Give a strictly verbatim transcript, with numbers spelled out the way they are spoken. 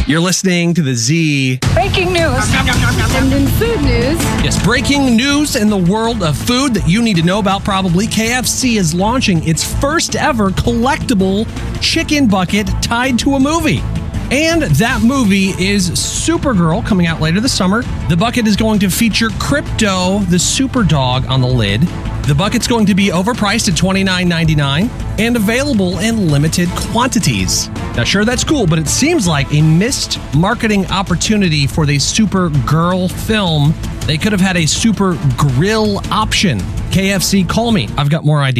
You're listening to the Z. Breaking news. And in food news, Yes, breaking news in the world of food that you need to know about probably. K F C is launching its first ever collectible chicken bucket tied to a movie. And that movie is Supergirl, coming out later this summer. The bucket is going to feature Crypto, the super dog, on the lid. The bucket's going to be overpriced at twenty-nine ninety-nine and available in limited quantities. Now, sure, that's cool, but it seems like a missed marketing opportunity for the Supergirl film. They could have had a Super Grill option. K F C, call me. I've got more ideas.